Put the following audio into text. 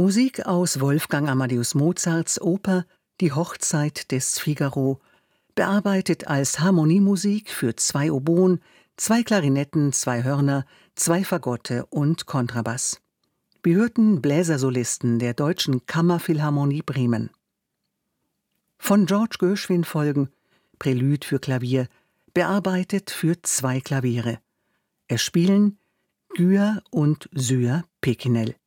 Musik aus Wolfgang Amadeus Mozarts Oper Die Hochzeit des Figaro, bearbeitet als Harmoniemusik für 2 Oboen, 2 Klarinetten, 2 Hörner, 2 Fagotte und Kontrabass. Wir hörten Bläsersolisten der Deutschen Kammerphilharmonie Bremen. Von George Gershwin folgen Prälude für Klavier, bearbeitet für 2 Klaviere. Es spielen Guer und Syr Pekinel.